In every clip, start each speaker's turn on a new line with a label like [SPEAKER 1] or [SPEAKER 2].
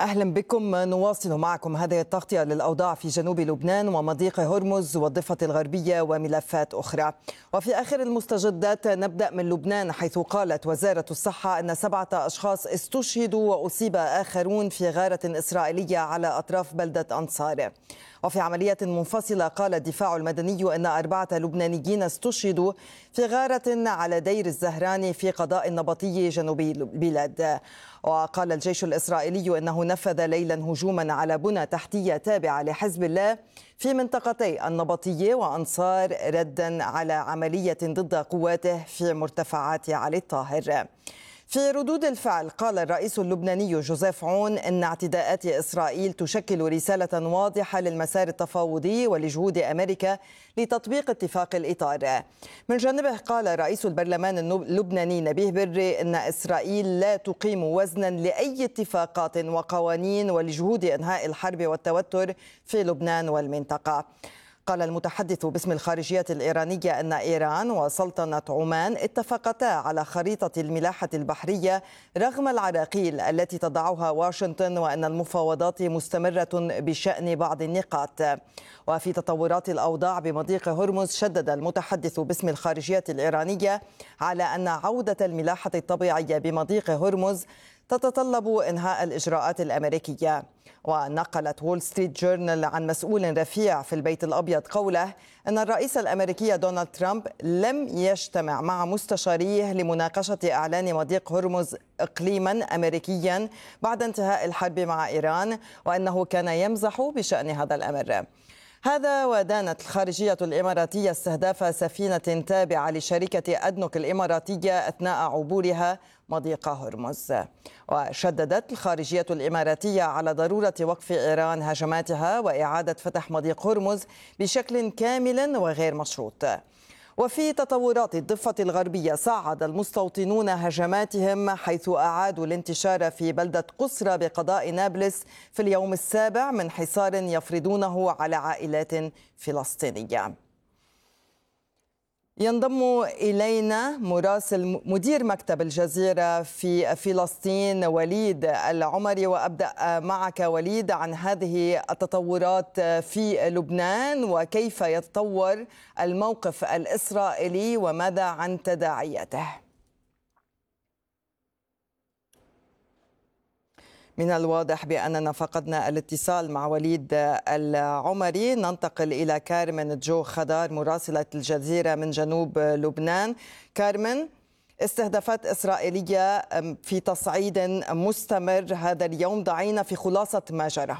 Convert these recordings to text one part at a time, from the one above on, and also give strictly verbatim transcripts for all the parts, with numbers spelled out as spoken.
[SPEAKER 1] أهلا بكم. نواصل معكم هذه التغطية للأوضاع في جنوب لبنان ومضيق هرمز والضفة الغربية وملفات أخرى. وفي آخر المستجدات نبدأ من لبنان، حيث قالت وزارة الصحة أن سبعة أشخاص استشهدوا وأصيب آخرون في غارة إسرائيلية على أطراف بلدة أنصار. وفي عملية منفصلة قال الدفاع المدني أن أربعة لبنانيين استشهدوا في غارة على دير الزهراني في قضاء النبطي جنوب البلاد. وقال الجيش الإسرائيلي أنه نفذ ليلا هجوما على بنى تحتية تابعة لحزب الله في منطقتي النبطية وأنصار، ردا على عملية ضد قواته في مرتفعات علي الطاهر. في ردود الفعل قال الرئيس اللبناني جوزيف عون إن اعتداءات إسرائيل تشكل رسالة واضحة للمسار التفاوضي ولجهود أمريكا لتطبيق اتفاق الإطار. من جانبه قال رئيس البرلمان اللبناني نبيه بري إن إسرائيل لا تقيم وزنا لأي اتفاقات وقوانين ولجهود إنهاء الحرب والتوتر في لبنان والمنطقة. قال المتحدث باسم الخارجية الإيرانية أن إيران وسلطنة عمان اتفقتا على خريطة الملاحة البحرية رغم العراقيل التي تضعها واشنطن، وأن المفاوضات مستمرة بشأن بعض النقاط. وفي تطورات الأوضاع بمضيق هرمز شدد المتحدث باسم الخارجية الإيرانية على أن عودة الملاحة الطبيعية بمضيق هرمز تتطلب إنهاء الإجراءات الأمريكية. ونقلت وول ستريت جورنال عن مسؤول رفيع في البيت الأبيض قوله أن الرئيس الأمريكي دونالد ترامب لم يجتمع مع مستشاريه لمناقشة إعلان مضيق هرمز إقليما أمريكيا بعد انتهاء الحرب مع إيران، وأنه كان يمزح بشأن هذا الأمر. هذا ودانت الخارجية الإماراتية استهداف سفينة تابعة لشركة أدنوك الإماراتية أثناء عبورها مضيق هرمز. وشددت الخارجية الإماراتية على ضرورة وقف إيران هجماتها وإعادة فتح مضيق هرمز بشكل كامل وغير مشروط. وفي تطورات الضفة الغربية صعد المستوطنون هجماتهم، حيث أعادوا الانتشار في بلدة قسرى بقضاء نابلس في اليوم السابع من حصار يفرضونه على عائلات فلسطينية. ينضم إلينا مراسل مدير مكتب الجزيرة في فلسطين وليد العمري، وأبدأ معك وليد عن هذه التطورات في لبنان وكيف يتطور الموقف الإسرائيلي وماذا عن تداعياته. من الواضح بأننا فقدنا الاتصال مع وليد العمري. ننتقل إلى كارمن جو خضار مراسلة الجزيرة من جنوب لبنان. كارمن، استهدافات إسرائيلية في تصعيد مستمر هذا اليوم، ضعينا في خلاصة ما جرى.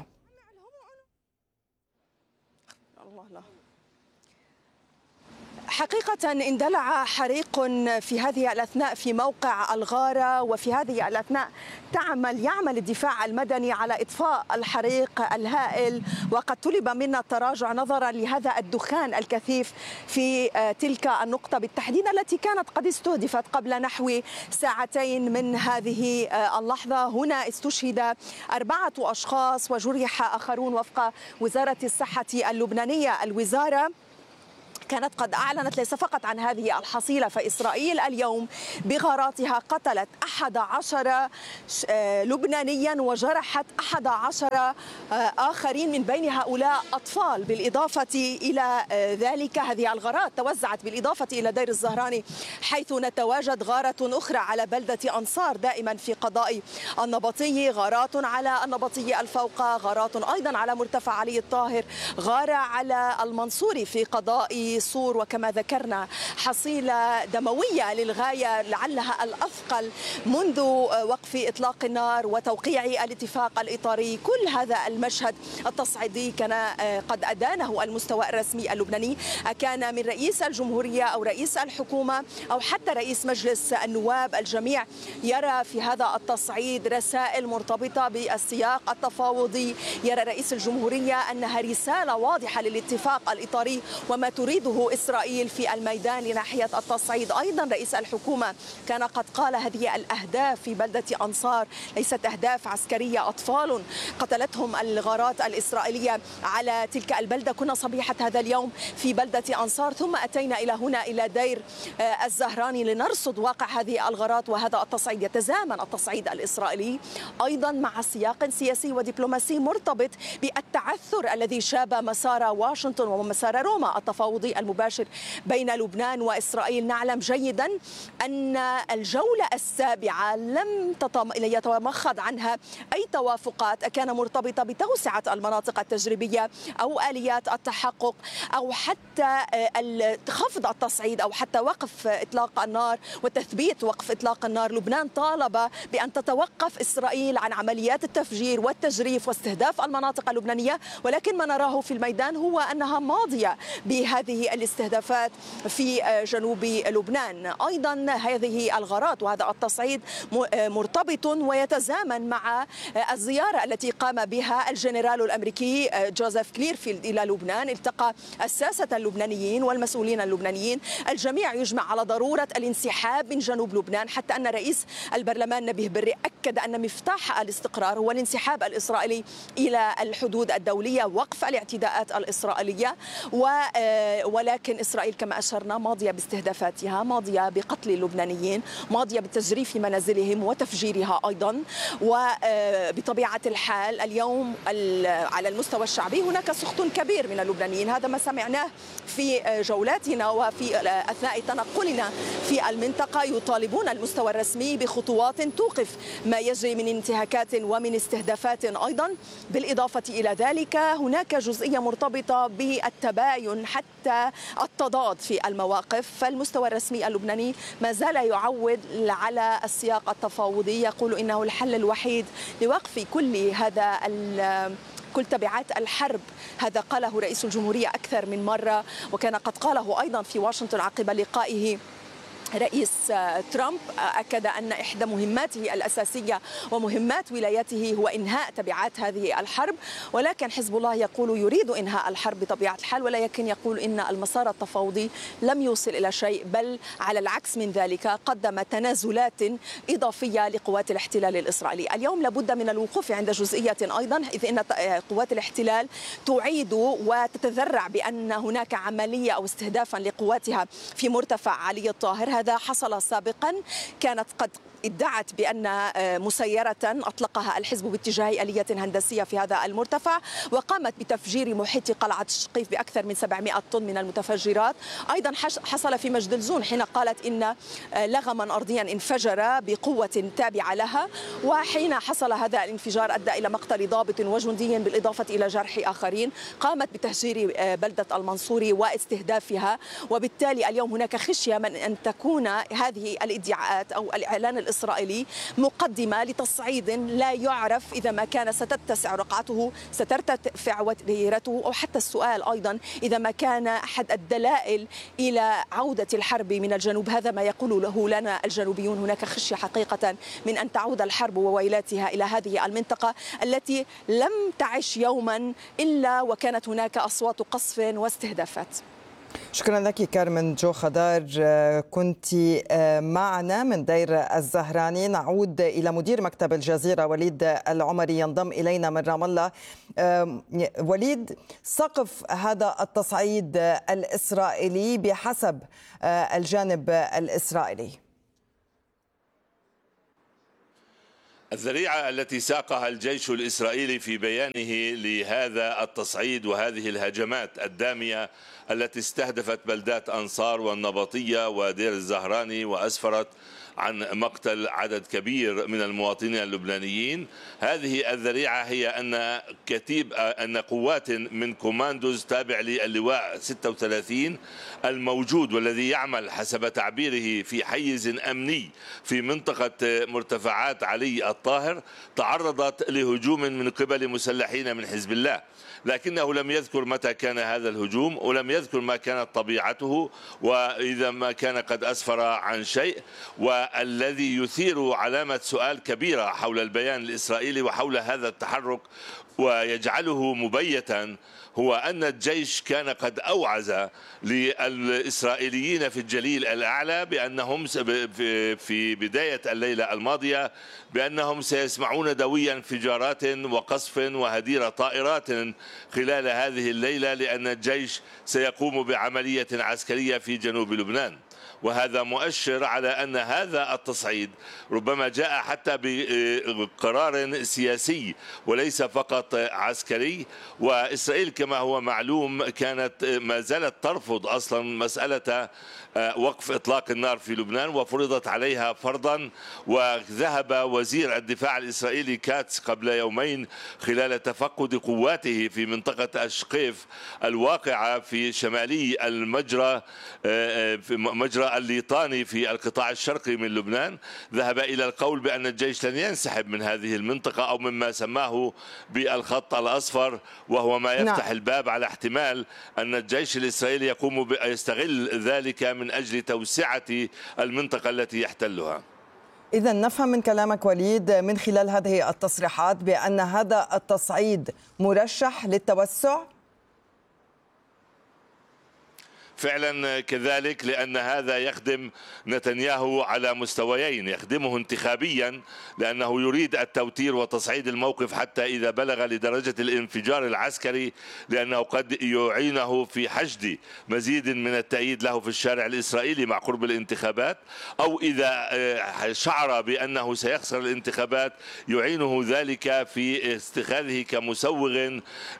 [SPEAKER 2] حقيقة اندلع حريق في هذه الأثناء في موقع الغارة، وفي هذه الأثناء تعمل يعمل الدفاع المدني على إطفاء الحريق الهائل، وقد طلب منا التراجع نظرا لهذا الدخان الكثيف في تلك النقطة بالتحديد التي كانت قد استهدفت قبل نحو ساعتين من هذه اللحظة. هنا استشهد أربعة أشخاص وجرح آخرون وفق وزارة الصحة اللبنانية. الوزارة كانت قد أعلنت ليس فقط عن هذه الحصيلة، فإسرائيل اليوم بغاراتها قتلت أحد عشر لبنانيا وجرحت أحد عشر آخرين، من بين هؤلاء أطفال. بالإضافة إلى ذلك هذه الغارات توزعت بالإضافة إلى دير الزهراني، حيث نتواجد غارة أخرى على بلدة أنصار دائما في قضاء النبطي، غارات على النبطي الفوقة، غارات أيضا على مرتفع علي الطاهر، غارة على المنصوري في قضاء صور. وكما ذكرنا حصيلة دموية للغاية، لعلها الأثقل منذ وقف إطلاق النار وتوقيع الاتفاق الإطاري. كل هذا المشهد التصعيدي كان قد أدانه المستوى الرسمي اللبناني، كان من رئيس الجمهورية أو رئيس الحكومة أو حتى رئيس مجلس النواب. الجميع يرى في هذا التصعيد رسائل مرتبطة بالسياق التفاوضي. يرى رئيس الجمهورية أنها رسالة واضحة للاتفاق الإطاري وما تريد تريده إسرائيل في الميدان ناحية التصعيد. أيضا رئيس الحكومة كان قد قال هذه الأهداف في بلدة أنصار ليست أهداف عسكرية، أطفال قتلتهم الغارات الإسرائيلية على تلك البلدة. كنا صبيحة هذا اليوم في بلدة أنصار ثم أتينا إلى هنا إلى دير الزهراني لنرصد واقع هذه الغارات وهذا التصعيد. يتزامن التصعيد الإسرائيلي أيضا مع سياق سياسي ودبلوماسي مرتبط بالتعثر الذي شاب مسار واشنطن ومسار روما التفاوضي المباشر بين لبنان وإسرائيل. نعلم جيدا أن الجولة السابعة لم يتمخض عنها أي توافقات كان مرتبطة بتوسعة المناطق التجريبية أو آليات التحقق أو حتى خفض التصعيد أو حتى وقف إطلاق النار وتثبيت وقف إطلاق النار. لبنان طالب بأن تتوقف إسرائيل عن عمليات التفجير والتجريف واستهداف المناطق اللبنانية، ولكن ما نراه في الميدان هو أنها ماضية بهذه الاستهدافات في جنوب لبنان. أيضا هذه الغارات وهذا التصعيد مرتبط ويتزامن مع الزيارة التي قام بها الجنرال الأمريكي جوزيف كليرفيلد إلى لبنان. التقى الساسة اللبنانيين والمسؤولين اللبنانيين، الجميع يجمع على ضرورة الانسحاب من جنوب لبنان، حتى أن رئيس البرلمان نبيه بري أكد أن مفتاح الاستقرار هو الانسحاب الإسرائيلي إلى الحدود الدولية، وقف الاعتداءات الإسرائيلية. ولكن إسرائيل كما أشرنا ماضية باستهدافاتها، ماضية بقتل اللبنانيين، ماضية بتجريف منازلهم وتفجيرها أيضا. وبطبيعة الحال اليوم على المستوى الشعبي هناك سخط كبير من اللبنانيين، هذا ما سمعناه في جولاتنا وفي أثناء تنقلنا في المنطقة. يطالبون المستوى الرسمي بخطوات توقف ما يجري من انتهاكات ومن استهدافات أيضا. بالإضافة إلى ذلك هناك جزئية مرتبطة بالتباين حتى التضاد في المواقف، فالمستوى الرسمي اللبناني ما زال يعود على السياق التفاوضي، يقول إنه الحل الوحيد لوقف كل هذا كل تبعات الحرب. هذا قاله رئيس الجمهورية أكثر من مرة، وكان قد قاله أيضا في واشنطن عقب لقائه رئيس ترامب. أكد أن إحدى مهماته الأساسية ومهمات ولايته هو إنهاء تبعات هذه الحرب، ولكن حزب الله يقول يريد إنهاء الحرب بطبيعة الحال، ولكن يقول إن المسار التفاوضي لم يوصل إلى شيء، بل على العكس من ذلك قدم تنازلات إضافية لقوات الاحتلال الإسرائيلي. اليوم لابد من الوقوف عند جزئية أيضا، إذ أن قوات الاحتلال تعيد وتتذرع بأن هناك عملية أو استهدافا لقواتها في مرتفع علي الطاهر. هذا حصل سابقا، كانت قد ادعت بأن مسيرة أطلقها الحزب باتجاه آلية هندسية في هذا المرتفع، وقامت بتفجير محيط قلعة الشقيف بأكثر من سبعمائة طن من المتفجرات. أيضا حصل في مجدلزون حين قالت إن لغما أرضيا انفجر بقوة تابعة لها، وحين حصل هذا الانفجار أدى إلى مقتل ضابط وجندي بالإضافة إلى جرح آخرين. قامت بتهجير بلدة المنصوري واستهدافها، وبالتالي اليوم هناك خشية من أن تكون هذه الادعاءات أو الإعلان الإسرائيلي مقدمة لتصعيد لا يعرف إذا ما كان ستتسع رقعته، سترتفع وتيرته، أو حتى السؤال أيضا إذا ما كان أحد الدلائل إلى عودة الحرب من الجنوب. هذا ما يقوله لنا الجنوبيون، هناك خشية حقيقة من أن تعود الحرب وويلاتها إلى هذه المنطقة التي لم تعش يوما إلا وكانت هناك أصوات قصف واستهدافات.
[SPEAKER 1] شكرا لك كارمن جو خضار، كنت معنا من دير الزهراني. نعود إلى مدير مكتب الجزيرة وليد العمري ينضم إلينا من رام الله. وليد، سقف هذا التصعيد الإسرائيلي بحسب الجانب الإسرائيلي؟
[SPEAKER 3] الذريعة التي ساقها الجيش الإسرائيلي في بيانه لهذا التصعيد وهذه الهجمات الدامية التي استهدفت بلدات أنصار والنبطية ودير الزهراني وأسفرت عن مقتل عدد كبير من المواطنين اللبنانيين، هذه الذريعة هي أن كتيب أن قوات من كوماندوز تابع للواء ستة وثلاثين الموجود والذي يعمل حسب تعبيره في حيز أمني في منطقة مرتفعات علي الطاهر تعرضت لهجوم من قبل مسلحين من حزب الله، لكنه لم يذكر متى كان هذا الهجوم ولم يذكر ما كانت طبيعته وإذا ما كان قد أسفر عن شيء. و والذي يثير علامة سؤال كبيرة حول البيان الإسرائيلي وحول هذا التحرك ويجعله مبيتا هو أن الجيش كان قد أوعز للإسرائيليين في الجليل الأعلى بأنهم في بداية الليلة الماضية بأنهم سيسمعون دويا انفجارات وقصف وهدير طائرات خلال هذه الليلة، لأن الجيش سيقوم بعملية عسكرية في جنوب لبنان. وهذا مؤشر على أن هذا التصعيد ربما جاء حتى بقرار سياسي وليس فقط عسكري. وإسرائيل كما هو معلوم كانت ما زالت ترفض أصلا مسألة وقف إطلاق النار في لبنان وفرضت عليها فرضا. وذهب وزير الدفاع الإسرائيلي كاتس قبل يومين خلال تفقد قواته في منطقة الشقيف الواقعة في شمالي المجرى في مجرى الليطاني في القطاع الشرقي من لبنان، ذهب إلى القول بأن الجيش لن ينسحب من هذه المنطقة أو مما سماه بالخط الأصفر، وهو ما يفتح نعم. الباب على احتمال أن الجيش الإسرائيلي يقوم يستغل ذلك من أجل توسعة المنطقة التي يحتلها.
[SPEAKER 1] إذا نفهم من كلامك وليد من خلال هذه التصريحات بأن هذا التصعيد مرشح للتوسع؟
[SPEAKER 3] فعلا كذلك، لأن هذا يخدم نتنياهو على مستويين، يخدمه انتخابيا لأنه يريد التوتير وتصعيد الموقف حتى إذا بلغ لدرجة الانفجار العسكري، لأنه قد يعينه في حشد مزيد من التأييد له في الشارع الإسرائيلي مع قرب الانتخابات، أو إذا شعر بأنه سيخسر الانتخابات يعينه ذلك في اتخاذه كمسوغ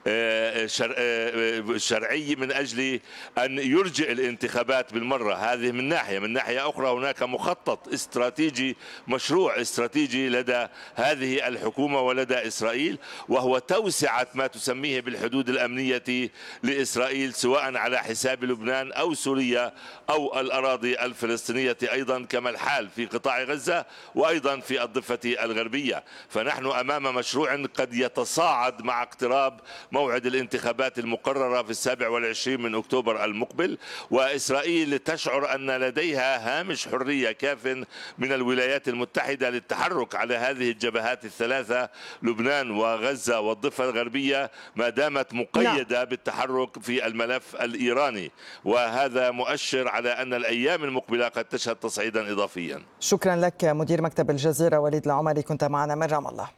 [SPEAKER 3] شرعي من أجل أن يرجع الانتخابات بالمرة. هذه من ناحية. من ناحية أخرى هناك مخطط استراتيجي، مشروع استراتيجي لدى هذه الحكومة ولدى إسرائيل، وهو توسعة ما تسميه بالحدود الأمنية لإسرائيل سواء على حساب لبنان أو سوريا أو الأراضي الفلسطينية أيضا، كما الحال في قطاع غزة وأيضا في الضفة الغربية. فنحن أمام مشروع قد يتصاعد مع اقتراب موعد الانتخابات المقررة في السابع والعشرين من أكتوبر المقبل، وإسرائيل تشعر أن لديها هامش حرية كاف من الولايات المتحدة للتحرك على هذه الجبهات الثلاثة، لبنان وغزة والضفة الغربية، ما دامت مقيدة لا. بالتحرك في الملف الإيراني. وهذا مؤشر على أن الأيام المقبلة قد تشهد تصعيدا إضافيا.
[SPEAKER 1] شكرا لك مدير مكتب الجزيرة وليد العمري، كنت معنا من رام الله.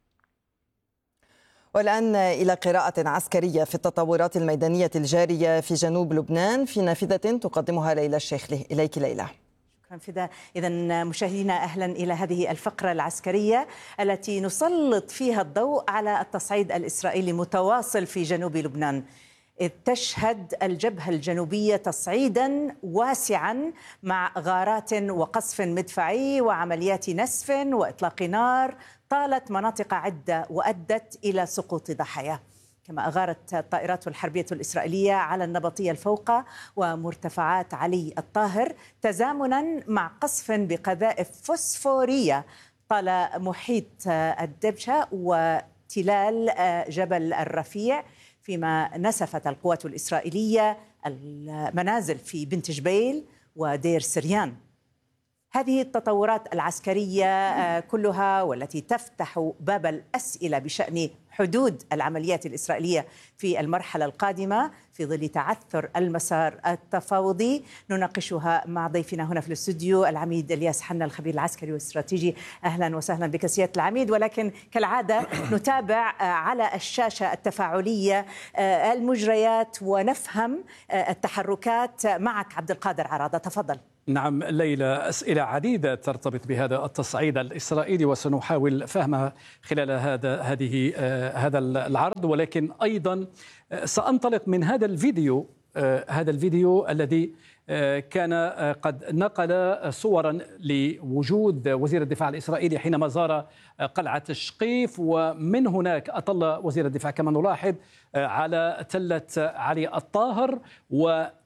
[SPEAKER 1] والآن إلى قراءة عسكرية في التطورات الميدانية الجارية في جنوب لبنان في نافذة تقدمها ليلى الشيخلي. إليك ليلى.
[SPEAKER 4] شكرا فدا. إذا مشاهدينا أهلا إلى هذه الفقرة العسكرية التي نسلط فيها الضوء على التصعيد الإسرائيلي متواصل في جنوب لبنان، إذ تشهد الجبهة الجنوبية تصعيدا واسعا مع غارات وقصف مدفعي وعمليات نسف وإطلاق نار طالت مناطق عدة وأدت إلى سقوط ضحايا. كما أغارت الطائرات الحربية الإسرائيلية على النبطية الفوقة ومرتفعات علي الطاهر تزامنا مع قصف بقذائف فوسفورية طال محيط الدبشة وتلال جبل الرفيع، فيما نسفت القوات الإسرائيلية المنازل في بنت جبيل ودير سريان. هذه التطورات العسكرية كلها والتي تفتح باب الأسئلة بشأن حدود العمليات الإسرائيلية في المرحلة القادمة في ظل تعثر المسار التفاوضي، نناقشها مع ضيفنا هنا في الاستوديو العميد الياس حنا الخبير العسكري والاستراتيجي. أهلا وسهلا بك سيادة العميد. ولكن كالعادة نتابع على الشاشة التفاعلية المجريات ونفهم التحركات معك عبد القادر عراضة. تفضل.
[SPEAKER 5] نعم ليلى، أسئلة عديدة ترتبط بهذا التصعيد الإسرائيلي وسنحاول فهمها خلال هذا هذه هذا العرض، ولكن أيضا سأنطلق من هذا الفيديو هذا الفيديو الذي كان قد نقل صورا لوجود وزير الدفاع الإسرائيلي حينما زار قلعة الشقيف، ومن هناك أطل وزير الدفاع كما نلاحظ على تلة علي الطاهر، و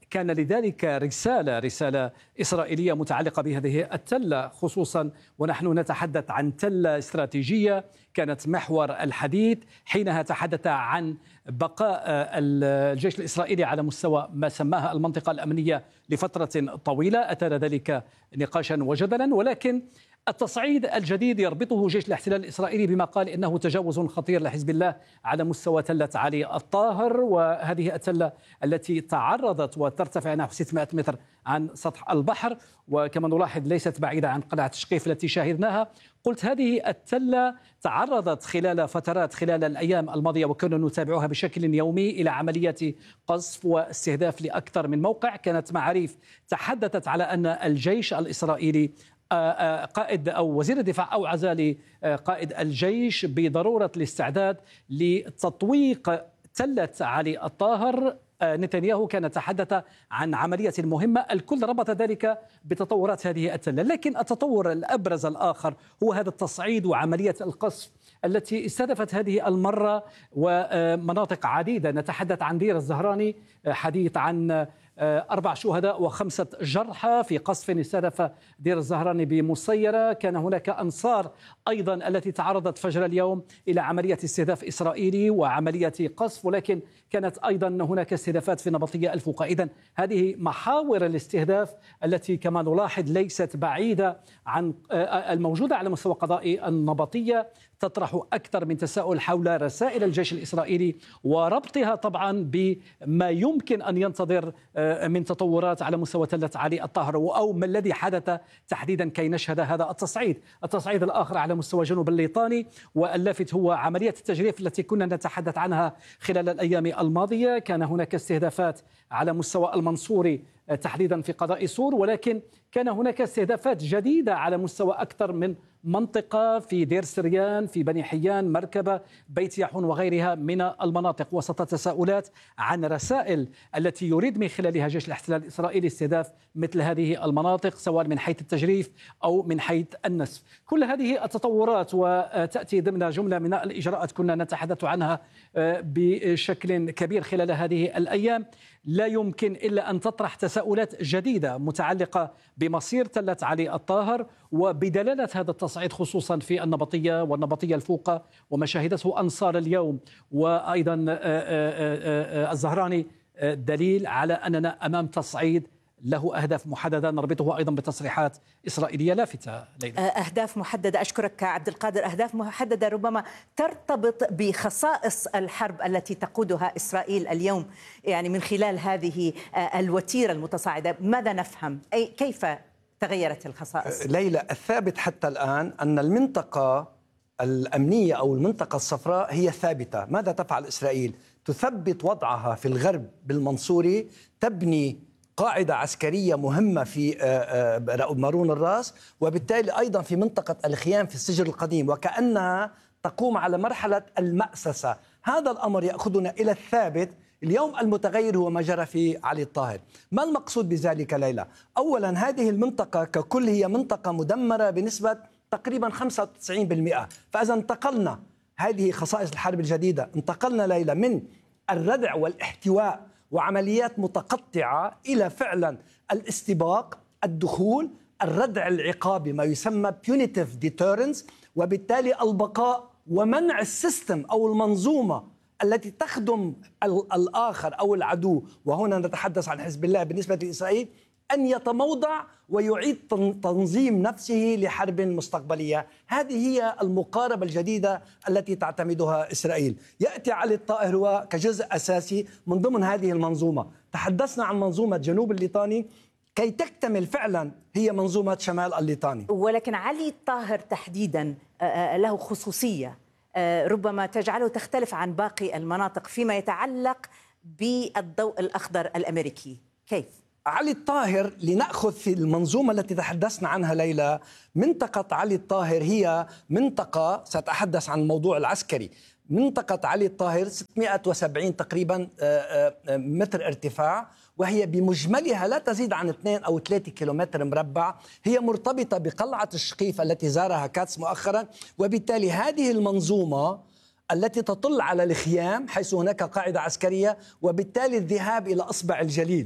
[SPEAKER 5] كان لذلك رسالة رسالة إسرائيلية متعلقة بهذه التلة خصوصا، ونحن نتحدث عن تلة استراتيجية كانت محور الحديث حينها تحدث عن بقاء الجيش الإسرائيلي على مستوى ما سماها المنطقة الأمنية لفترة طويلة. أثار ذلك نقاشا وجدلا، ولكن التصعيد الجديد يربطه جيش الاحتلال الإسرائيلي بما قال إنه تجاوز خطير لحزب الله على مستوى تلة علي الطاهر، وهذه التلة التي تعرضت وترتفع نحو ستمائة متر عن سطح البحر، وكما نلاحظ ليست بعيدة عن قلعة شقيف التي شاهدناها. قلت هذه التلة تعرضت خلال فترات خلال الأيام الماضية وكنا نتابعها بشكل يومي إلى عمليات قصف واستهداف لأكثر من موقع. كانت معاريف تحدثت على أن الجيش الإسرائيلي قائد أو وزير الدفاع أوعز لقائد الجيش بضرورة الاستعداد لتطويق تلة علي الطاهر. نتنياهو كان تحدث عن عملية مهمة، الكل ربط ذلك بتطورات هذه التلة، لكن التطور الأبرز الآخر هو هذا التصعيد وعملية القصف التي استهدفت هذه المرة ومناطق عديدة. نتحدث عن دير الزهراني، حديث عن أربع شهداء وخمسة جرحى في قصف استهدف دير الزهراني بمسيرة. كان هناك أنصار أيضا التي تعرضت فجر اليوم إلى عملية استهداف إسرائيلي وعملية قصف، ولكن كانت أيضا هناك استهدافات في نبطية الفوقة. إذن هذه محاور الاستهداف التي كما نلاحظ ليست بعيدة عن الموجودة على مستوى قضاء النبطية، تطرح أكثر من تساؤل حول رسائل الجيش الإسرائيلي وربطها طبعا بما يمكن أن ينتظر من تطورات على مستوى تلة علي الطاهر، أو ما الذي حدث تحديدا كي نشهد هذا التصعيد. التصعيد الآخر على مستوى جنوب الليطاني، واللافت هو عملية التجريف التي كنا نتحدث عنها خلال الأيام الماضية. كان هناك استهدافات على مستوى المنصوري تحديدا في قضاء سور، ولكن كان هناك استهدافات جديدة على مستوى أكثر من منطقة في دير سريان، في بني حيان، مركبة، بيت ياحون وغيرها من المناطق، وسط تساؤلات عن رسائل التي يريد من خلالها جيش الاحتلال الإسرائيلي استهداف مثل هذه المناطق سواء من حيث التجريف أو من حيث النسف. كل هذه التطورات وتأتي ضمن جملة من الإجراءات كنا نتحدث عنها بشكل كبير خلال هذه الأيام، لا يمكن إلا أن تطرح تساؤلات جديدة متعلقة بمصير تلة علي الطاهر وبدلالة هذا التصعيد خصوصا في النبطية والنبطية الفوقة وما شاهدته أنصار اليوم وأيضا الزهراني، دليل على أننا أمام تصعيد له أهداف محددة نربطه أيضا بتصريحات إسرائيلية لافتة. ليلى.
[SPEAKER 4] أهداف محددة، أشكرك عبد القادر. أهداف محددة ربما ترتبط بخصائص الحرب التي تقودها إسرائيل اليوم، يعني من خلال هذه الوتيرة المتصاعدة. ماذا نفهم؟ أي كيف تغيرت الخصائص؟
[SPEAKER 6] ليلى، الثابت حتى الآن أن المنطقة الأمنية أو المنطقة الصفراء هي ثابتة. ماذا تفعل إسرائيل؟ تثبت وضعها في الغرب بالمنصوري، تبني قاعدة عسكرية مهمة في مارون الراس، وبالتالي أيضا في منطقة الخيام في السجن القديم، وكأنها تقوم على مرحلة المأسسة. هذا الأمر يأخذنا إلى الثابت. اليوم المتغير هو ما جرى في علي الطاهر. ما المقصود بذلك ليلى؟ أولا، هذه المنطقة ككل هي منطقة مدمرة بنسبة تقريبا خمسة وتسعين بالمئة، فإذا انتقلنا، هذه خصائص الحرب الجديدة، انتقلنا ليلى من الردع والاحتواء وعمليات متقطعة إلى فعلا الاستباق، الدخول، الردع العقابي، ما يسمى punitive deterrence، وبالتالي البقاء ومنع السيستم أو المنظومة التي تخدم الآخر أو العدو، وهنا نتحدث عن حزب الله بالنسبة لإسرائيل، أن يتموضع ويعيد تنظيم نفسه لحرب مستقبلية. هذه هي المقاربة الجديدة التي تعتمدها إسرائيل. يأتي علي الطاهر هو كجزء أساسي من ضمن هذه المنظومة. تحدثنا عن منظومة جنوب الليطاني كي تكتمل فعلا هي منظومة شمال الليطاني،
[SPEAKER 4] ولكن علي الطاهر تحديدا له خصوصية ربما تجعله تختلف عن باقي المناطق فيما يتعلق بالضوء الأخضر الأمريكي. كيف؟
[SPEAKER 6] علي الطاهر، لنأخذ في المنظومة التي تحدثنا عنها ليلى، منطقة علي الطاهر هي منطقة، سأتحدث عن الموضوع العسكري، منطقة علي الطاهر ستمائة وسبعين تقريبا متر ارتفاع، وهي بمجملها لا تزيد عن اثنين أو ثلاثة كيلومتر مربع. هي مرتبطة بقلعة الشقيف التي زارها كاتس مؤخرا، وبالتالي هذه المنظومة التي تطل على الخيام حيث هناك قاعدة عسكرية، وبالتالي الذهاب إلى أصبع الجليل.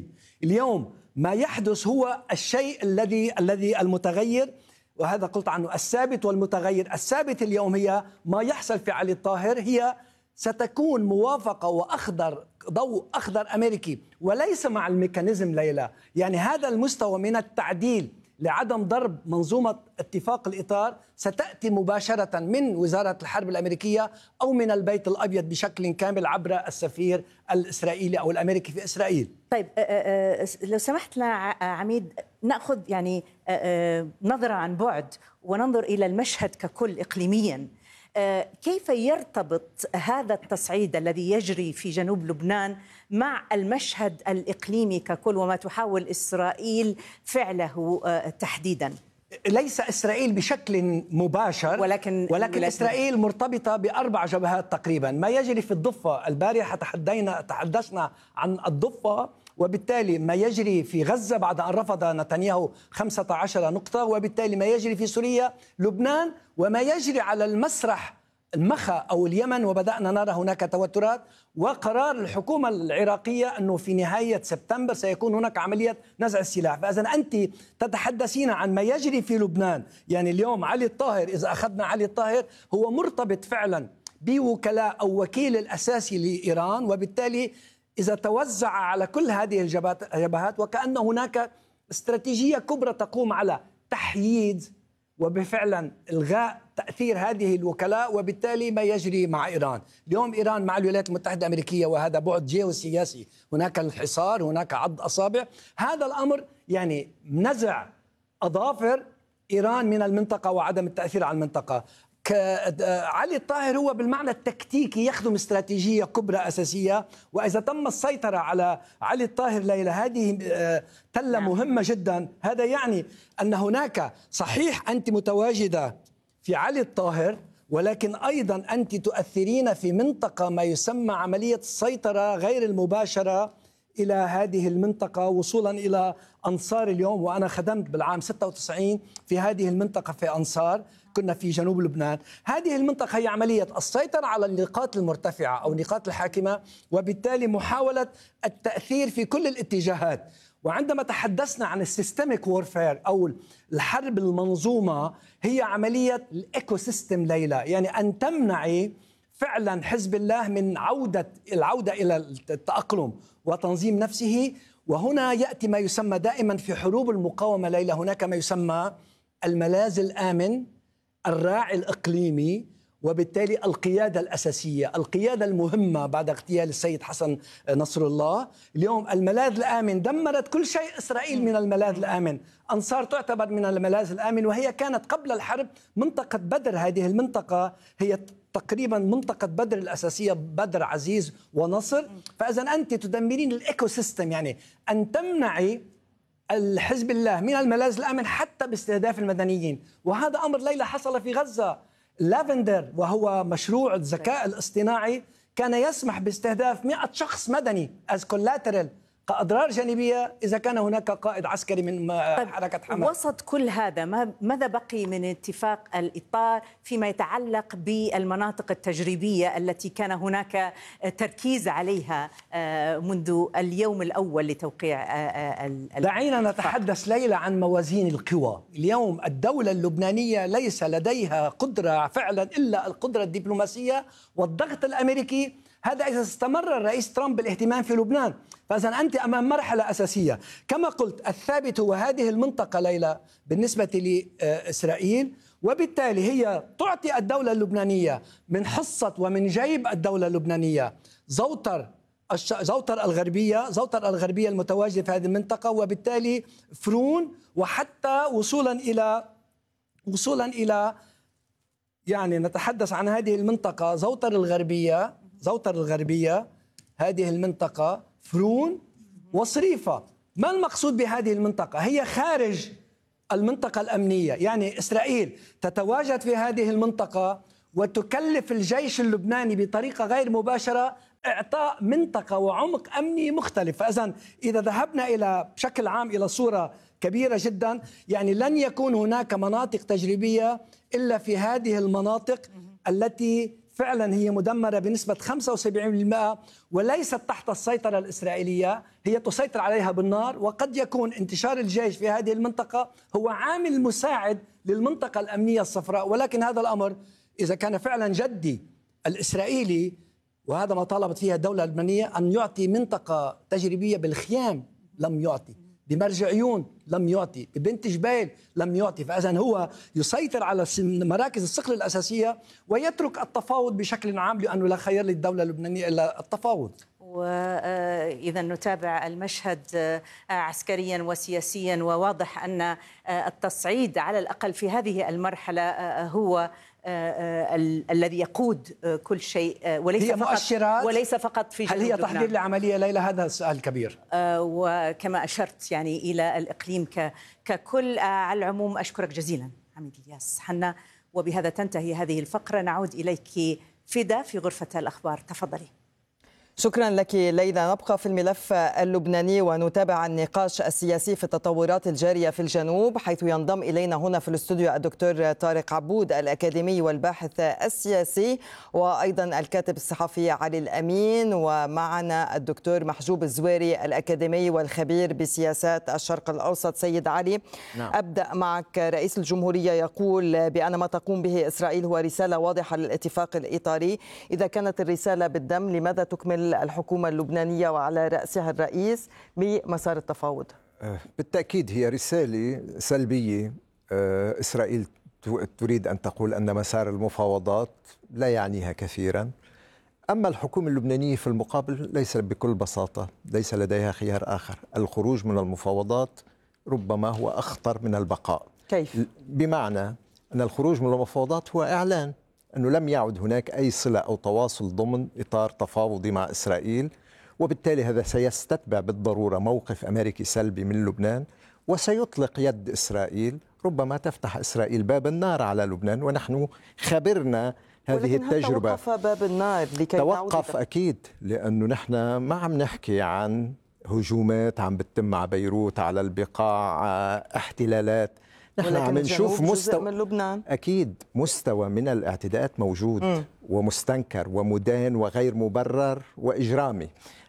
[SPEAKER 6] اليوم ما يحدث هو الشيء الذي الذي المتغير، وهذا قلت عنه الثابت والمتغير. الثابت اليوم هي ما يحصل في علي الطاهر، هي ستكون موافقة وأخضر ضوء أخضر أمريكي، وليس مع الميكانيزم ليلى. يعني هذا المستوى من التعديل لعدم ضرب منظومة اتفاق الإطار ستأتي مباشرة من وزارة الحرب الأمريكية أو من البيت الأبيض بشكل كامل عبر السفير الإسرائيلي أو الأمريكي في إسرائيل.
[SPEAKER 4] طيب لو سمحت لنا عميد، نأخذ يعني نظرة عن بعد وننظر إلى المشهد ككل إقليميا. كيف يرتبط هذا التصعيد الذي يجري في جنوب لبنان مع المشهد الإقليمي ككل وما تحاول إسرائيل فعله تحديدا؟
[SPEAKER 6] ليس إسرائيل بشكل مباشر، ولكن, ولكن إسرائيل مرتبطة بأربع جبهات تقريبا. ما يجري في الضفة، البارحة تحدينا تحدثنا عن الضفة، وبالتالي ما يجري في غزة بعد أن رفض نتنياهو خمسة عشر نقطة، وبالتالي ما يجري في سوريا، لبنان، وما يجري على المسرح المخا أو اليمن، وبدأنا نرى هناك توترات، وقرار الحكومة العراقية أنه في نهاية سبتمبر سيكون هناك عملية نزع السلاح. فإذا أنت تتحدثين عن ما يجري في لبنان، يعني اليوم علي الطاهر، إذا أخذنا علي الطاهر هو مرتبط فعلا بوكلاء أو وكيل الأساسي لإيران، وبالتالي إذا توزع على كل هذه الجبهات وكأن هناك استراتيجية كبرى تقوم على تحييد وبفعلا إلغاء تأثير هذه الوكلاء، وبالتالي ما يجري مع إيران. اليوم إيران مع الولايات المتحدة الأمريكية، وهذا بعد جيوسياسي، هناك الحصار، هناك عض أصابع. هذا الأمر يعني نزع أظافر إيران من المنطقة وعدم التأثير على المنطقة. علي الطاهر هو بالمعنى التكتيكي يخدم استراتيجية كبرى أساسية، وإذا تم السيطرة على علي الطاهر ليلى هذه تلة مهمة جدا. هذا يعني أن هناك صحيح أنت متواجدة في علي الطاهر، ولكن أيضا أنت تؤثرين في منطقة ما يسمى عملية السيطرة غير المباشرة إلى هذه المنطقة، وصولا إلى أنصار اليوم. وأنا خدمت بالعام ستة وتسعين في هذه المنطقة في أنصار، كنا في جنوب لبنان. هذه المنطقة هي عملية السيطرة على النقاط المرتفعة أو النقاط الحاكمة، وبالتالي محاولة التأثير في كل الاتجاهات. وعندما تحدثنا عن السيستميك وورفير أو الحرب المنظومة، هي عملية الإيكو سيستم ليلى، يعني أن تمنعي فعلا حزب الله من عودة العودة إلى التأقلم وتنظيم نفسه. وهنا يأتي ما يسمى دائما في حروب المقاومة ليلى، هناك ما يسمى الملاذ الآمن، الراعي الإقليمي، وبالتالي القيادة الأساسية، القيادة المهمة بعد اغتيال السيد حسن نصر الله. اليوم الملاذ الآمن دمرت كل شيء إسرائيل من الملاذ الآمن. أنصار تعتبر من الملاذ الآمن، وهي كانت قبل الحرب منطقة بدر. هذه المنطقة هي تقريبا منطقة بدر الأساسية، بدر عزيز ونصر. فإذا أنت تدمرين الإيكو سيستم، يعني أن تمنعي الحزب الله من الملاذ الآمن حتى باستهداف المدنيين. وهذا أمر ليلى حصل في غزة. لافندر وهو مشروع الذكاء الاصطناعي كان يسمح باستهداف مئة شخص مدني as collateral كأضرار جانبية إذا كان هناك قائد عسكري من حركة حماس.
[SPEAKER 4] وسط كل هذا ماذا بقي من اتفاق الإطار فيما يتعلق بالمناطق التجريبية التي كان هناك تركيز عليها منذ اليوم الأول لتوقيع؟
[SPEAKER 6] دعينا نتحدث ليلى عن موازين القوى. اليوم الدولة اللبنانية ليس لديها قدرة فعلا إلا القدرة الدبلوماسية والضغط الأمريكي. هذا إذا استمر الرئيس ترامب بالاهتمام في لبنان. فإذا أنت أمام مرحلة أساسية. كما قلت الثابت هو هذه المنطقة ليلى بالنسبة لإسرائيل، وبالتالي هي تعطي الدولة اللبنانية من حصة ومن جيب الدولة اللبنانية زوتر زوتر الغربية زوتر الغربية المتواجدة في هذه المنطقة، وبالتالي فرون، وحتى وصولا إلى وصولا إلى يعني نتحدث عن هذه المنطقة زوتر الغربية زوتر الغربية هذه المنطقة فرون وصريفة. ما المقصود بهذه المنطقة؟ هي خارج المنطقة الأمنية، يعني إسرائيل تتواجد في هذه المنطقة وتكلف الجيش اللبناني بطريقة غير مباشرة إعطاء منطقة وعمق أمني مختلف. فإذا إذا ذهبنا إلى بشكل عام إلى صورة كبيرة جدا، يعني لن يكون هناك مناطق تجريبية إلا في هذه المناطق التي فعلا هي مدمرة بنسبة خمسة وسبعين بالمئة وليست تحت السيطرة الإسرائيلية، هي تسيطر عليها بالنار. وقد يكون انتشار الجيش في هذه المنطقة هو عامل مساعد للمنطقة الأمنية الصفراء، ولكن هذا الأمر إذا كان فعلا جدي الإسرائيلي، وهذا ما طالبت فيها الدولة اللبنانية، أن يعطي منطقة تجريبية بالخيام لم يعطي، بمرج عيون لم يعطي، ببنت جبيل لم يعطي. فإذن هو يسيطر على مراكز الصقل الأساسية ويترك التفاوض بشكل عام، لأنه لا خير للدولة اللبنانية إلا التفاوض.
[SPEAKER 4] وإذا نتابع المشهد عسكريا وسياسيا، وواضح أن التصعيد على الأقل في هذه المرحلة هو الذي يقود كل شيء، وليس
[SPEAKER 6] هي
[SPEAKER 4] فقط
[SPEAKER 6] مؤشرات
[SPEAKER 4] وليس فقط في جنوب
[SPEAKER 6] هل هي
[SPEAKER 4] لبنان.
[SPEAKER 6] تحضير لعملية ليلى؟ هذا السؤال الكبير.
[SPEAKER 4] وكما أشرت يعني إلى الإقليم ككل. على العموم أشكرك جزيلا عميد إلياس حنا، وبهذا تنتهي هذه الفقرة. نعود إليك فدا في غرفة الأخبار، تفضلي.
[SPEAKER 1] شكرا لك ليلى. نبقى في الملف اللبناني ونتابع النقاش السياسي في التطورات الجارية في الجنوب، حيث ينضم إلينا هنا في الاستوديو الدكتور طارق عبود الأكاديمي والباحث السياسي، وأيضا الكاتب الصحفي علي الأمين، ومعنا الدكتور محجوب الزويري الأكاديمي والخبير بسياسات الشرق الأوسط. سيد علي، نعم. أبدأ معك. رئيس الجمهورية يقول بأن ما تقوم به إسرائيل هو رسالة واضحة للاتفاق الإطاري. إذا كانت الرسالة بالدم، لماذا تكمل الحكومة اللبنانية وعلى رأسها الرئيس بمسار التفاوض؟
[SPEAKER 7] بالتأكيد هي رسالة سلبية. إسرائيل تريد أن تقول أن مسار المفاوضات لا يعنيها كثيرا، أما الحكومة اللبنانية في المقابل ليس بكل بساطة ليس لديها خيار آخر. الخروج من المفاوضات ربما هو أخطر من البقاء.
[SPEAKER 1] كيف؟
[SPEAKER 7] بمعنى أن الخروج من المفاوضات هو إعلان أنه لم يعد هناك أي صلة أو تواصل ضمن إطار تفاوضي مع إسرائيل، وبالتالي هذا سيستتبع بالضرورة موقف أمريكي سلبي من لبنان، وسيطلق يد إسرائيل. ربما تفتح إسرائيل باب النار على لبنان، ونحن خبرنا هذه التجربة.
[SPEAKER 1] توقف باب النار لكي
[SPEAKER 7] توقف أكيد، لأنه نحن ما عم نحكي عن هجومات عم بتتم على بيروت، على البقاع، احتلالات. نحن عم نشوف مستوى
[SPEAKER 1] من لبنان.
[SPEAKER 7] أكيد مستوى من الاعتداءات موجود م. ومستنكر ومدان وغير مبرر وإجرامي.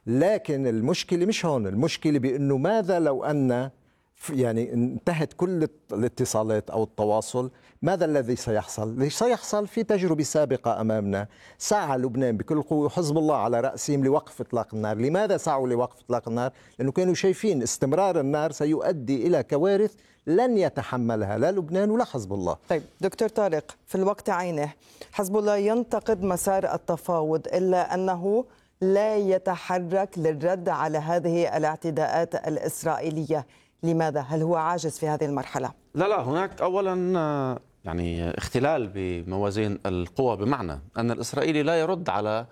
[SPEAKER 7] لكن المشكلة مش هون، المشكلة بأنه ماذا لو أن يعني انتهت كل الاتصالات أو التواصل، ماذا الذي سيحصل؟ ليش سيحصل؟ في تجربة سابقة أمامنا سعى لبنان بكل قوة وحزب الله على رأسهم لوقف إطلاق النار. لماذا سعوا لوقف إطلاق النار؟ لأنه كانوا شايفين استمرار النار سيؤدي إلى كوارث لن يتحملها لا لبنان ولا حزب الله.
[SPEAKER 1] طيب دكتور طارق، في الوقت عينه حزب الله ينتقد مسار التفاوض، إلا أنه لا يتحرك للرد على هذه الاعتداءات الإسرائيلية. لماذا؟ هل هو عاجز في هذه المرحلة؟
[SPEAKER 8] لا لا هناك أولا يعني اختلال بموازين القوى، بمعنى أن الإسرائيلي لا يرد على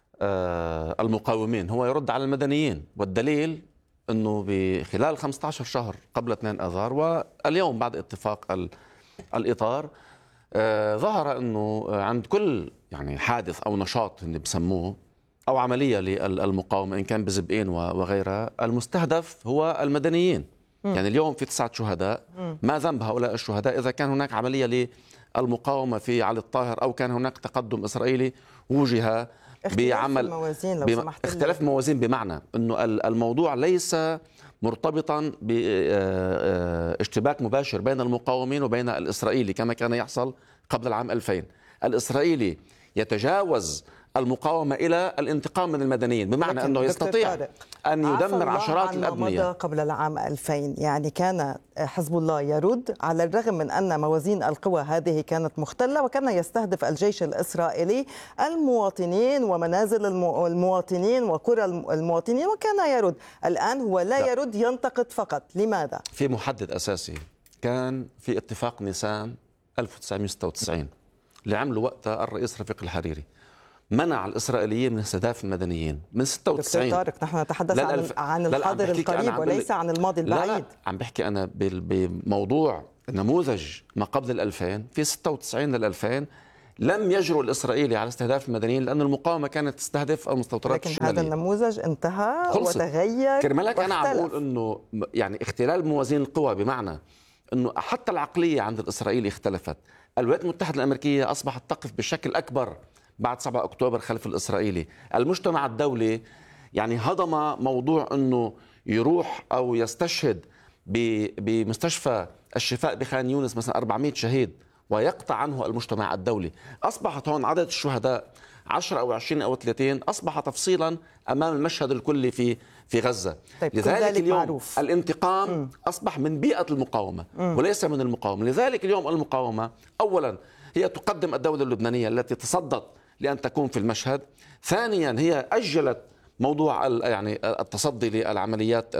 [SPEAKER 8] المقاومين، هو يرد على المدنيين. والدليل أنه بخلال خمسة عشر شهر قبل اثنين آذار واليوم بعد اتفاق الإطار ظهر أنه عند كل يعني حادث أو نشاط اللي بسموه أو عملية للمقاومة إن كان بزبئين وغيرها، المستهدف هو المدنيين. م. يعني اليوم في تسعة شهداء، ما ذنب هؤلاء الشهداء إذا كان هناك عملية للمقاومة في علي الطاهر أو كان هناك تقدم إسرائيلي وجه بعمل
[SPEAKER 1] الموازين لو
[SPEAKER 8] بم... اختلاف موازين، بمعنى أنه الموضوع ليس مرتبطا باشتباك مباشر بين المقاومين وبين الإسرائيلي كما كان يحصل قبل العام ألفين. الإسرائيلي يتجاوز المقاومة إلى الانتقام من المدنيين، بمعنى أنه يستطيع أن يدمر عشرات الأبنية.
[SPEAKER 1] قبل العام ألفين يعني كان حزب الله يرد، على الرغم من أن موازين القوى هذه كانت مختلة، وكان يستهدف الجيش الإسرائيلي المواطنين ومنازل المواطنين وقرى المواطنين، وكان يرد. الآن هو لا, لا يرد، ينتقد فقط. لماذا؟
[SPEAKER 8] في محدد أساسي كان في اتفاق نيسان ألف وتسعمئة وستة وتسعين اللي عمله وقتها الرئيس رفيق الحريري، منع الإسرائيليين من استهداف المدنيين من ستة وتسعين.
[SPEAKER 1] دكتور طارق، نحن نتحدث عن الف... عن الحاضر القريب وليس عن الماضي البعيد. لا لا
[SPEAKER 8] عم بحكي أنا بموضوع نموذج ما قبل الألفين. في ستة وتسعين للألفين لم يجرؤ الإسرائيلي على استهداف المدنيين لأن المقاومة كانت تستهدف المستوطنات الشمالية.
[SPEAKER 1] لكن هذا النموذج انتهى
[SPEAKER 8] خلصت.
[SPEAKER 1] وتغير
[SPEAKER 8] كرمالك أنا عم بقول أنه يعني اختلال موازين القوى، بمعنى أنه حتى العقلية عند الإسرائيلي اختلفت. الولايات المتحدة الأمريكية أصبحت تقف بشكل أكبر بعد سبعة أكتوبر خلف الإسرائيلي. المجتمع الدولي يعني هضم موضوع أنه يروح أو يستشهد بمستشفى الشفاء بخان يونس مثلا أربعمئة شهيد ويقطع عنه المجتمع الدولي. أصبحت هون عدد الشهداء عشرة أو عشرين أو ثلاثين أصبح تفصيلا أمام المشهد الكلي في في غزة.
[SPEAKER 1] طيب
[SPEAKER 8] لذلك اليوم
[SPEAKER 1] معروف.
[SPEAKER 8] الانتقام م. أصبح من بيئة المقاومة م. وليس من المقاومة. لذلك اليوم المقاومة أولا هي تقدم الدولة اللبنانية التي تصدت لأن تكون في المشهد. ثانيا هي أجلت موضوع يعني التصدي للعمليات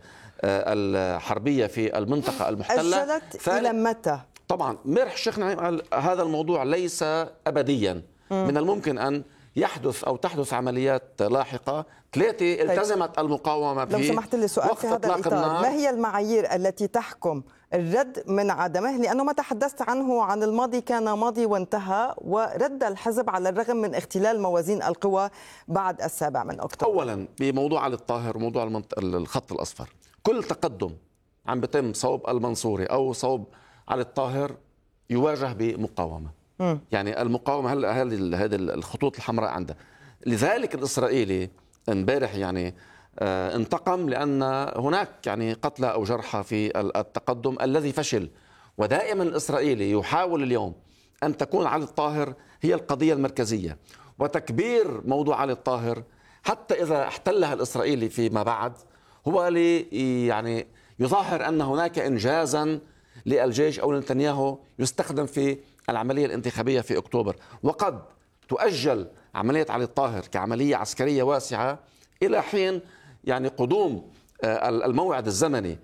[SPEAKER 8] الحربية في المنطقة المحتلة.
[SPEAKER 1] أجلت إلى متى؟
[SPEAKER 8] طبعا مرح الشيخ نعيم هذا الموضوع ليس أبديا. م. من الممكن أن يحدث أو تحدث عمليات لاحقة. ثلاثة التزمت المقاومة
[SPEAKER 1] لو سمحت لي سؤال في هذا الإطار، ما هي المعايير التي تحكم الرد من عدمه؟ لأنه ما تحدثت عنه عن الماضي كان ماضي وانتهى، ورد الحزب على الرغم من اختلال موازين القوى بعد السابع من أكتوبر.
[SPEAKER 8] أولا بموضوع علي الطاهر وموضوع المنط... الخط الأصفر، كل تقدم عم بيتم صوب المنصوري أو صوب علي الطاهر يواجه بمقاومة. م. يعني المقاومة هلا هذه الخطوط الحمراء عندها. لذلك الإسرائيلي امبارح يعني آه انتقم لأن هناك يعني قتلى أو جرحى في التقدم الذي فشل. ودائما الإسرائيلي يحاول اليوم أن تكون علي الطاهر هي القضية المركزية، وتكبير موضوع علي الطاهر حتى إذا احتلها الإسرائيلي فيما بعد هو لي يعني يظاهر أن هناك إنجازا للجيش أو لنتنياهو يستخدم في العملية الانتخابية في أكتوبر. وقد تؤجل عملية علي الطاهر كعملية عسكرية واسعة إلى حين يعني قدوم الموعد الزمني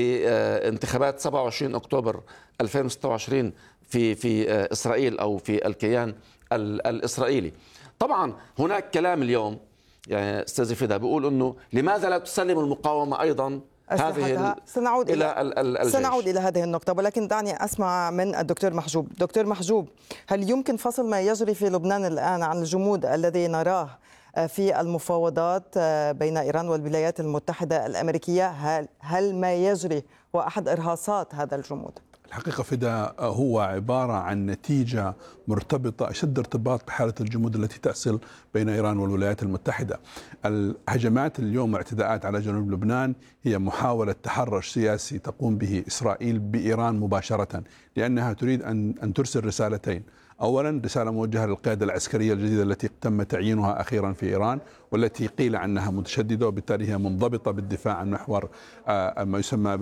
[SPEAKER 8] لانتخابات سبعة وعشرين أكتوبر ألفين وستة وعشرين في في إسرائيل أو في الكيان الإسرائيلي. طبعا هناك كلام اليوم يعني أستاذ فدا بيقول أنه لماذا لا تسلم المقاومة أيضا هذه
[SPEAKER 1] سنعود
[SPEAKER 8] إلى
[SPEAKER 1] إلى سنعود إلى هذه النقطة، ولكن دعني أسمع من الدكتور محجوب. دكتور محجوب، هل يمكن فصل ما يجري في لبنان الآن عن الجمود الذي نراه في المفاوضات بين إيران والولايات المتحدة الأمريكية؟ هل, هل ما يجري هو أحد إرهاصات هذا الجمود؟
[SPEAKER 9] الحقيقة فدا هو عبارة عن نتيجة مرتبطة أشد ارتباط بحالة الجمود التي تحصل بين إيران والولايات المتحدة. الهجمات اليوم واعتداءات على جنوب لبنان هي محاولة تحرش سياسي تقوم به إسرائيل بإيران مباشرة، لأنها تريد أن أن ترسل رسالتين. أولا رسالة موجهة للقيادة العسكرية الجديدة التي تم تعيينها أخيرا في إيران، والتي قيل عنها متشددة وبالتالي هي منضبطة بالدفاع عن محور ما يسمى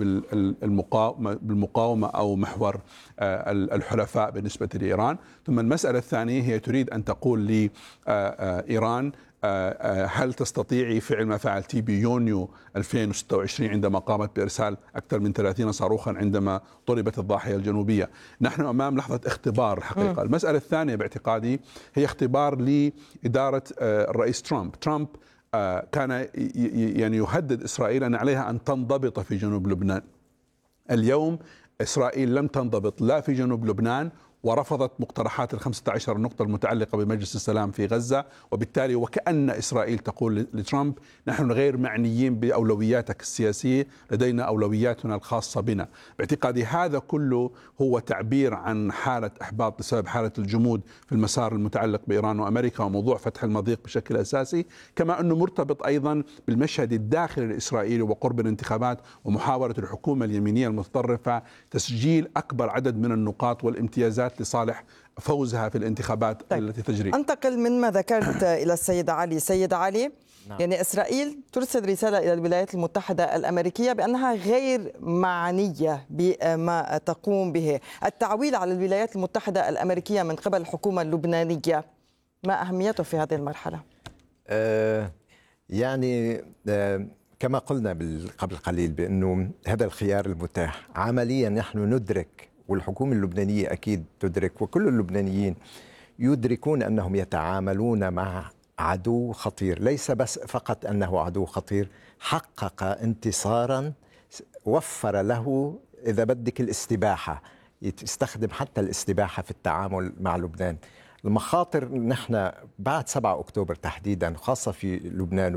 [SPEAKER 9] بالمقاومة أو محور الحلفاء بالنسبة لإيران. ثم المسألة الثانية هي تريد أن تقول لإيران هل تستطيعي فعل ما فعلتي بيونيو ألفين وستة وعشرين عندما قامت بإرسال أكثر من ثلاثين صاروخا عندما ضربت الضاحية الجنوبية؟ نحن أمام لحظة اختبار الحقيقة. م. المسألة الثانية باعتقادي هي اختبار لإدارة الرئيس ترامب. ترامب كان يعني يهدد إسرائيل أن عليها أن تنضبط في جنوب لبنان. اليوم إسرائيل لم تنضبط لا في جنوب لبنان، ورفضت مقترحات الخمسة عشر نقطة المتعلقة بمجلس السلام في غزة، وبالتالي وكأن إسرائيل تقول لترامب نحن غير معنيين بأولوياتك السياسية، لدينا أولوياتنا الخاصة بنا. باعتقادي هذا كله هو تعبير عن حالة إحباط بسبب حالة الجمود في المسار المتعلق بإيران وأمريكا وموضوع فتح المضيق بشكل أساسي، كما أنه مرتبط أيضا بالمشهد الداخلي الإسرائيلي وقرب الانتخابات ومحاولة الحكومة اليمينية المتطرفة تسجيل أكبر عدد من النقاط والامتيازات لصالح فوزها في الانتخابات طيب. التي تجري.
[SPEAKER 1] أنتقل من ما ذكرت إلى السيد علي. سيد علي، نعم. يعني إسرائيل ترسل رسالة إلى الولايات المتحدة الأمريكية بأنها غير معنية بما تقوم به. التعويل على الولايات المتحدة الأمريكية من قبل الحكومة اللبنانية ما أهميته في هذه المرحلة؟
[SPEAKER 7] آه يعني آه كما قلنا قبل قليل بأنه هذا الخيار المتاح. عمليا نحن ندرك، والحكومة اللبنانية أكيد تدرك، وكل اللبنانيين يدركون أنهم يتعاملون مع عدو خطير، ليس بس فقط أنه عدو خطير، حقق انتصارا وفر له إذا بدك الاستباحة، يستخدم حتى الاستباحة في التعامل مع لبنان. المخاطر نحن بعد سبعة أكتوبر تحديدا خاصة في لبنان